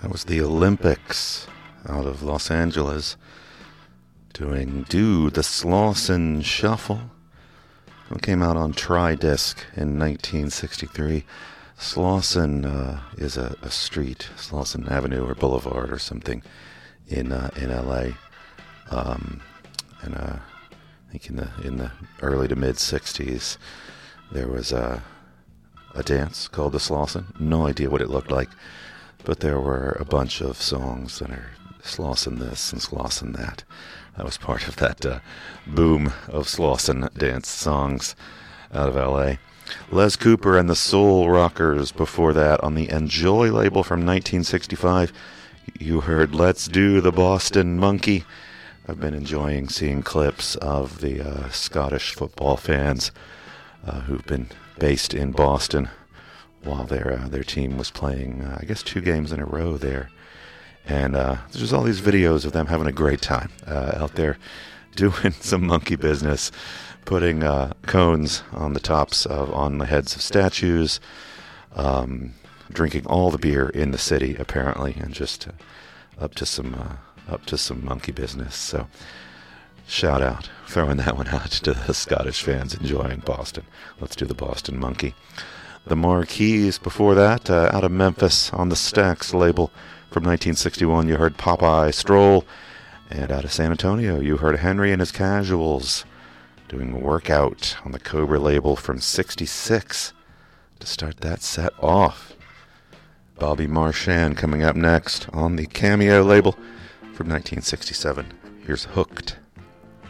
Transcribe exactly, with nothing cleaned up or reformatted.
That was the Olympics out of Los Angeles doing Do the Slauson Shuffle. It came out on Tri-Disc in nineteen sixty-three. Slauson uh, is a, a street, Slauson Avenue or Boulevard or something in uh, in L A. Um, and uh, I think in the in the early to mid sixties, there was a a dance called the Slauson. No idea what it looked like, but there were a bunch of songs that are Slauson this and Slauson that. That was part of that uh, boom of Slauson dance songs out of L A. Les Cooper and the Soul Rockers before that on the Enjoy label from nineteen sixty-five. You heard Let's Do the Boston Monkey. I've been enjoying seeing clips of the uh, Scottish football fans uh, who've been based in Boston while their uh, their team was playing, uh, I guess, two games in a row there. And uh, there's all these videos of them having a great time uh, out there doing some monkey business, putting uh, cones on the tops of, on the heads of statues, um, drinking all the beer in the city apparently, and just uh, up to some uh, up to some monkey business. So shout out, throwing that one out to the Scottish fans enjoying Boston. Let's do the Boston Monkey. The Marquees before that, uh, out of Memphis on the Stax label from nineteen sixty-one, you heard Popeye Stroll. And out of San Antonio, you heard Henry and his Casuals doing Workout on the Cobra label from sixty-six to start that set off. Bobby Marchand coming up next on the Cameo label from nineteen sixty-seven. Here's Hooked.